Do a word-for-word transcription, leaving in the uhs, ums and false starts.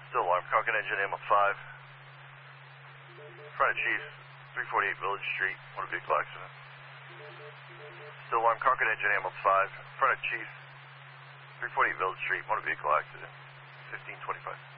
Still alarm. Concord engine ambulance five. Front of Chief, three forty-eight Village Street, motor vehicle accident. Still alarm. Concord engine ambulance five. Front of Chief, three forty-eight Village Street, motor vehicle accident. fifteen twenty-five.